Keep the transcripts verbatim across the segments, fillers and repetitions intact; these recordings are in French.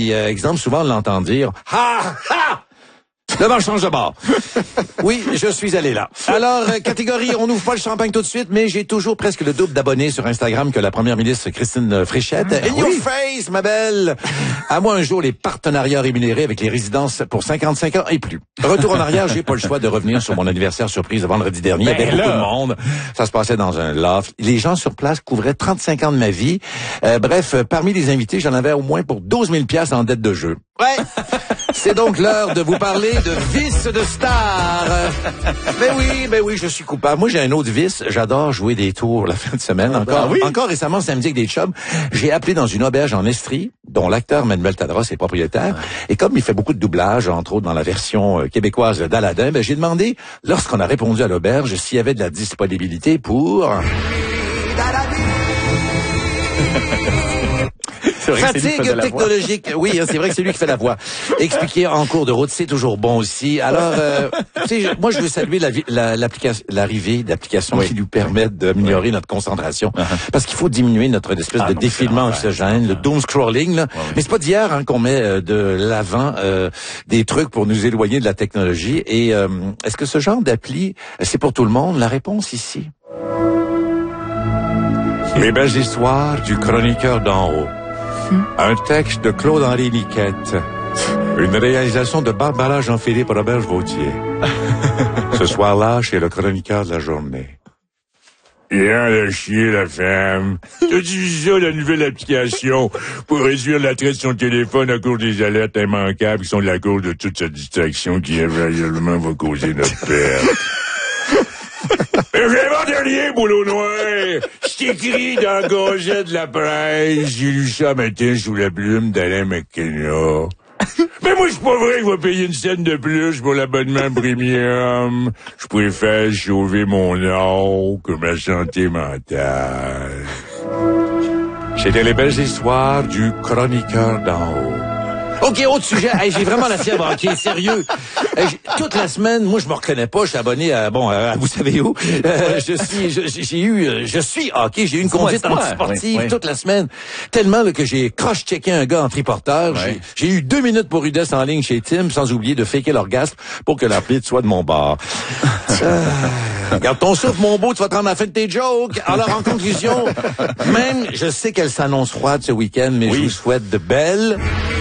Puis, euh, exemple, souvent on l'entend dire « Ha! Ha! » Le vent change de bord. Oui, je suis allé là. Alors, euh, catégorie, on n'ouvre pas le champagne tout de suite, mais j'ai toujours presque le double d'abonnés sur Instagram que la première ministre Christine Fréchette. Ah, In oui. your face, ma belle! À moi un jour les partenariats rémunérés avec les résidences pour cinquante-cinq ans et plus. Retour en arrière, j'ai pas le choix de revenir sur mon anniversaire surprise de vendredi dernier. Ben Il y avait là. beaucoup de monde. Ça se passait dans un loft. Les gens sur place couvraient trente-cinq ans de ma vie. Euh, bref, euh, parmi les invités, j'en avais au moins pour douze mille piastres en dette de jeu. Ouais! C'est donc l'heure de vous parler de vice de star. Ben oui, ben oui, je suis coupable. Moi, j'ai un autre vice. J'adore jouer des tours la fin de semaine. Encore, Ah oui? encore récemment, samedi avec des chums, j'ai appelé dans une auberge en Estrie, dont l'acteur Manuel Tadros est propriétaire. Et comme il fait beaucoup de doublages, entre autres dans la version euh, québécoise d'Aladin, ben j'ai demandé, lorsqu'on a répondu à l'auberge, s'il y avait de la disponibilité pour... Fatigue technologique. Oui, hein, c'est vrai que c'est lui qui fait la voix. Expliquer en cours de route, c'est toujours bon aussi. Alors, euh, tu sais, moi, je veux saluer la, la, l'application, l'arrivée d'applications oui. qui nous permettent d'améliorer oui. notre concentration. Uh-huh. Parce qu'il faut diminuer notre espèce ah, de non, défilement oxygène, le doom scrolling. Là. Ouais, mais c'est pas d'hier hein, qu'on met euh, de l'avant euh, des trucs pour nous éloigner de la technologie. Et euh, est-ce que ce genre d'appli, c'est pour tout le monde? La réponse ici. Les belles histoires du chroniqueur d'en haut. Un texte de Claude-Henri Niquette. Une réalisation de Barbara Jean-Philippe Robert-Vautier. Ce soir-là, chez le chroniqueur de la journée. Il y a un chier, la femme. T'as vu ça, la nouvelle application pour réduire l'attrait de son téléphone à cause des alertes immanquables qui sont de la cause de toute cette distraction qui, éventuellement, va causer notre perte. J'ai dernier boulot noir. C'est écrit dans la Gazette de la presse. J'ai lu ça matin sous la plume d'Alain McKenna. Mais moi, c'est pas vrai que je vais payer une scène de plus pour l'abonnement premium. Je préfère sauver mon or que ma santé mentale. C'était les belles histoires du chroniqueur d'en haut. OK, autre sujet. Hey, j'ai vraiment la fièvre. OK, sérieux. Hey, toute la semaine, moi, je me reconnais pas. Je suis abonné à, bon, à, vous savez où. Euh, je suis, je, j'ai eu, je suis, OK, j'ai eu une conduite antisportive oui, oui. toute la semaine. Tellement là, que j'ai cross-checké un gars en triporteur. Oui. J'ai, j'ai eu deux minutes pour Rudesse en ligne chez Tim, sans oublier de faker l'orgasme pour que l'arbitre soit de mon bord. euh, Garde ton souffle, mon beau, tu vas te rendre à la fin de tes jokes. Alors, en conclusion, même, je sais qu'elle s'annonce froide ce week-end, mais oui. je vous souhaite de belles...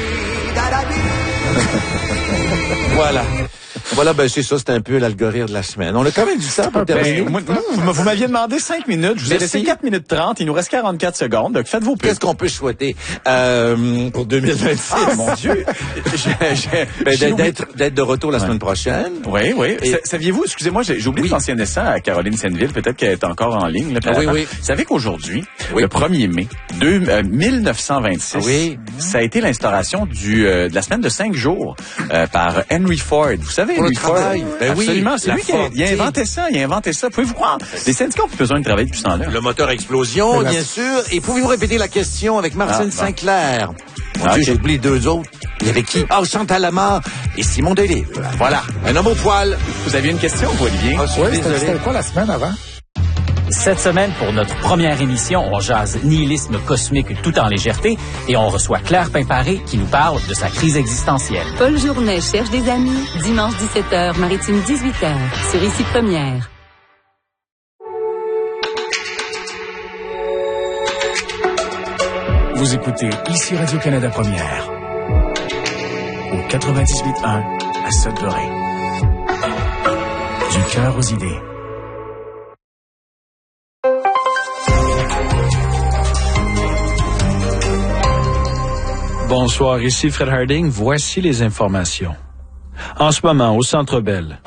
Voilà. Voilà, ben c'est ça, c'est un peu l'algorithme de la semaine. On a quand même dit ça pour terminer. Ben, moi, moi, vous m'aviez demandé cinq minutes, je vous ai laissé quatre minutes trente, il nous reste quarante-quatre secondes, donc faites vos pubs. Qu'est-ce qu'on peut souhaiter euh, pour deux mille vingt-six? Ah, mon Dieu! j'ai, j'ai, ben, j'ai d'être, d'être de retour la ouais. semaine prochaine. Oui, oui. Et... Saviez-vous, excusez-moi, j'ai, j'ai oublié oui. de penser ça à Caroline Senneville, peut-être qu'elle est encore en ligne. Là, ah, oui, oui. Vous savez qu'aujourd'hui, oui. le premier mai deux, euh, mille neuf cent vingt-six, oui. ça a été l'instauration du, euh, de la semaine de cinq jours euh, par Henry Ford. Vous savez, pour Henry le Ford? Travail. Ben Absolument, oui, c'est lui qui a, il a inventé ça, il a inventé ça. Pouvez-vous croire? Les syndicats ont plus besoin de travailler depuis ce temps-là. Le moteur à explosion, bien sûr. Et pouvez-vous répéter la question avec Martine ah, Sinclair? Mon ah, Dieu, okay. j'ai oublié deux autres. Il y avait qui? Ah, oh, Chantal Lamar et Simon Delille. Voilà, un homme au poil. Vous aviez une question, Olivier? Ah, oui, c'était, c'était quoi la semaine avant? Cette semaine, pour notre première émission, on jase nihilisme cosmique tout en légèreté et on reçoit Claire Pimparé qui nous parle de sa crise existentielle. Paul Journet cherche des amis. Dimanche dix-sept heures, Maritime dix-huit heures, sur Ici Première. Vous écoutez Ici Radio-Canada Première au quatre-vingt-dix-huit un à Sudbury. Du cœur aux idées. Bonsoir, ici Fred Harding. Voici les informations. En ce moment, au Centre Bell.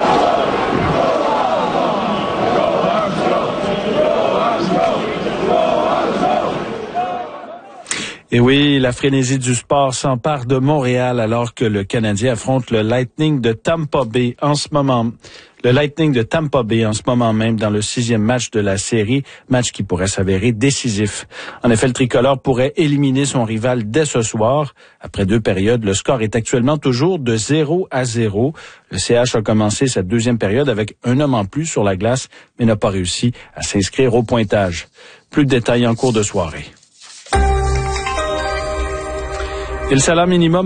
Et oui, la frénésie du sport s'empare de Montréal alors que le Canadien affronte le Lightning de Tampa Bay en ce moment. Le Lightning de Tampa Bay en ce moment même dans le sixième match de la série, match qui pourrait s'avérer décisif. En effet, le tricolore pourrait éliminer son rival dès ce soir. Après deux périodes, le score est actuellement toujours de zéro à zéro. Le C H a commencé cette deuxième période avec un homme en plus sur la glace, mais n'a pas réussi à s'inscrire au pointage. Plus de détails en cours de soirée. Et le salaire minimum